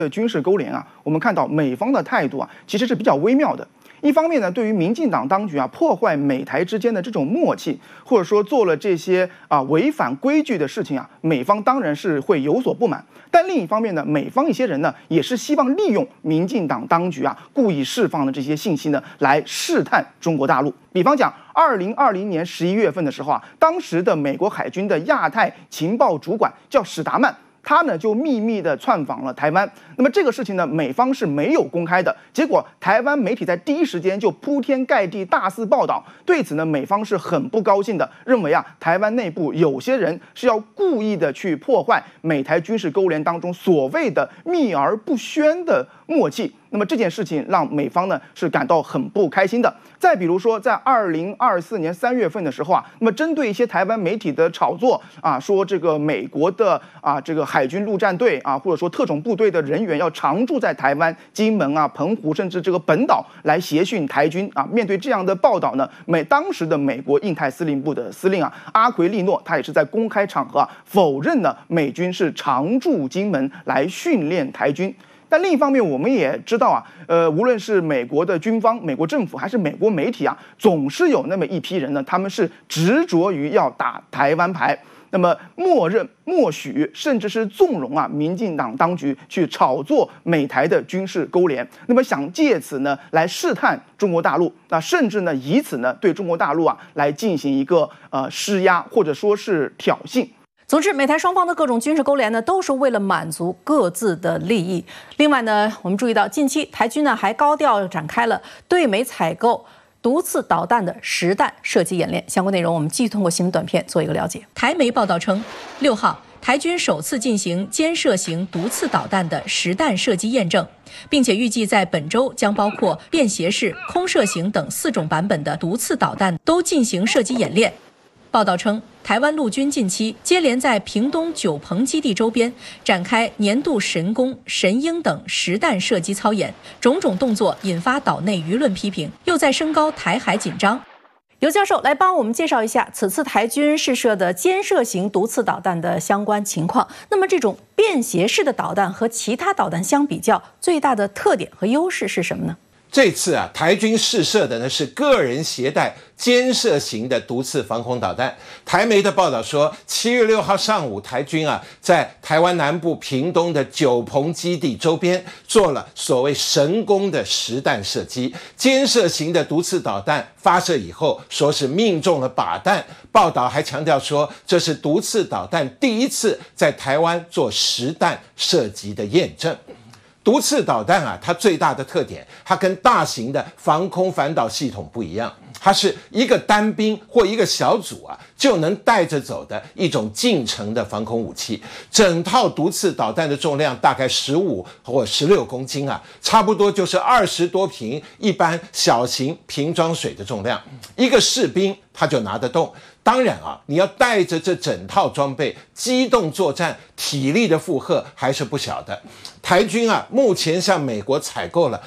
的军事勾连啊，我们看到美方的态度啊，其实是比较微妙的。一方面呢，对于民进党当局啊破坏美台之间的这种默契，或者说做了这些违反规矩的事情啊，美方当然是会有所不满。但另一方面呢，美方一些人呢，也是希望利用民进党当局啊故意释放的这些信息呢，来试探中国大陆。比方讲，2020年11月份的时候啊，当时的美国海军的亚太情报主管叫史达曼。他呢就秘密的窜访了台湾，那么这个事情呢，美方是没有公开的。结果台湾媒体在第一时间就铺天盖地大肆报道，对此呢，美方是很不高兴的，认为啊，台湾内部有些人是要故意的去破坏美台军事勾连当中所谓的秘而不宣的默契。那么这件事情让美方呢是感到很不开心的。再比如说，在2024年3月份的时候啊，那么针对一些台湾媒体的炒作啊，说这个美国的这个海军陆战队啊，或者说特种部队的人员要常驻在台湾、金门啊、澎湖甚至这个本岛来协训台军啊。面对这样的报道呢，当时的美国印太司令部的司令啊阿奎利诺，他也是在公开场合否认了美军是常驻金门来训练台军。但另一方面，我们也知道啊，无论是美国的军方、美国政府还是美国媒体啊，总是有那么一批人呢，他们是执着于要打台湾牌，那么默认、默许，甚至是纵容啊，民进党当局去炒作美台的军事勾连，那么想借此呢来试探中国大陆，甚至呢以此呢对中国大陆啊来进行一个施压或者说是挑衅。 总之，美台双方的各种军事勾连呢，都是为了满足各自的利益。另外呢，我们注意到近期台军呢还高调展开了对美采购毒刺导弹的实弹射击演练。相关内容我们继续通过新闻短片做一个了解。台媒报道称，6号台军首次进行肩射型毒刺导弹的实弹射击验证，并且预计在本周将包括便携式、空射型等4种版本的毒刺导弹都进行射击演练。报道称，台湾陆军近期接连在屏东九鹏基地周边展开年度神功、神鹰等实弹射击操演，种种动作引发岛内舆论批评，又在升高台海紧张。尤教授来帮我们介绍一下此次台军试射的肩射型毒刺导弹的相关情况。那么这种便携式的导弹和其他导弹相比较，最大的特点和优势是什么呢？ 这次台军试射的呢是个人携带肩射型的毒刺防空导弹。台媒的报道说，7月6号上午，台军在台湾南部屏东的九鹏基地周边做了所谓神功的实弹射击。肩射型的毒刺导弹发射以后，说是命中了靶弹。报道还强调说，这是毒刺导弹第一次在台湾做实弹射击的验证。毒刺导弹它最大的特点，它跟大型的防空反导系统不一样，它是一个单兵或一个小组就能带着走的一种近程的防空武器。整套毒刺导弹的重量大概15或16公斤差不多就是20多瓶一般小型瓶装水的重量，一个士兵他就拿得动。当然你要带着这整套装备机动作战，体力的负荷还是不小的。台军目前向美国采购了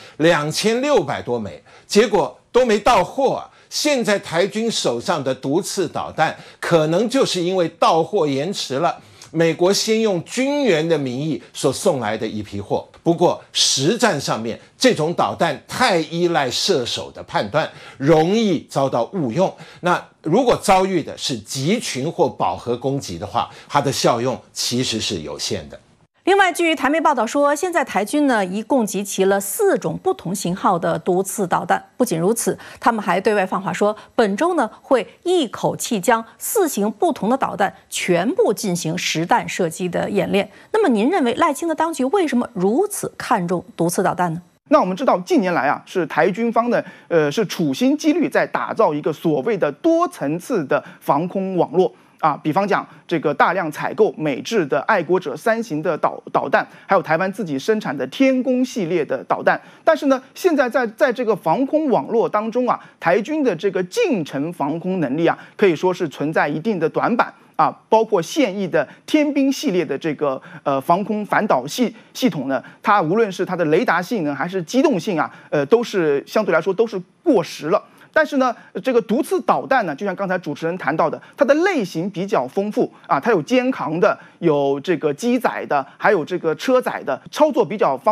2600多枚，结果都没到货现在台军手上的毒刺导弹，可能就是因为到货延迟了，美国先用军援的名义所送来的一批货。不过实战上面，这种导弹太依赖射手的判断，容易遭到误用。那如果遭遇的是集群或饱和攻击的话，它的效用其实是有限的。 另外，据台媒报道说，现在台军呢一共集齐了4种不同型号的毒刺导弹。不仅如此，他们还对外放话说，本周呢会一口气将4型不同的导弹全部进行实弹射击的演练。那么，您认为赖清的当局为什么如此看重毒刺导弹呢？ 那我们知道，近年来是台军方呢，是处心积虑在打造一个所谓的多层次的防空网络。比方讲，这个大量采购美制的爱国者3型的导弹，还有台湾自己生产的天弓系列的导弹。但是呢，现在在这个防空网络当中台军的这个近程防空能力可以说是存在一定的短板。包括现役的天兵系列的这个防空反导系统呢，它无论是它的雷达性能还是机动性都是相对来说都是过时了。但是呢，这个毒刺导弹呢，就像刚才主持人谈到的，它的类型比较丰富它有肩扛的，有这个机载的，还有这个车载的，操作比较方